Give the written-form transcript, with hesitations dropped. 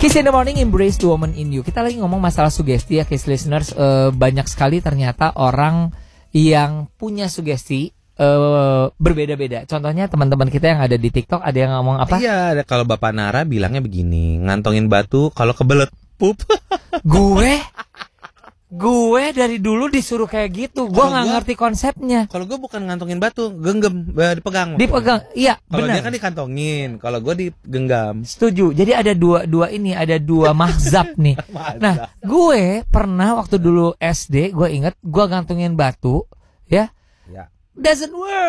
Kiss in the morning, embrace the woman in you. Kita lagi ngomong masalah sugesti ya, Kiss listeners. Banyak sekali ternyata orang yang punya sugesti berbeda-beda. Contohnya teman-teman kita yang ada di TikTok ada yang ngomong apa? Iya, kalau Bapak Nara bilangnya begini, ngantongin batu kalau kebelet pup. Gue dari dulu disuruh kayak gitu. Gue nggak ngerti konsepnya. Kalau gue bukan ngantongin batu, genggam, dipegang. Iya. Kalau Benar. dia kan dikantongin, kalau gue digenggam. Setuju. Jadi ada dua mahzab nih. Nah, gue pernah waktu dulu SD, gue inget gue gantungin batu, ya. Ya. Doesn't work.